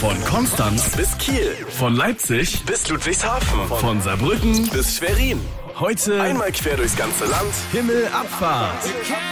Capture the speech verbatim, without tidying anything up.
Von Konstanz bis Kiel. Von Leipzig bis Ludwigshafen. Von Saarbrücken bis Schwerin. Heute einmal quer durchs ganze Land. Himmelabfahrt.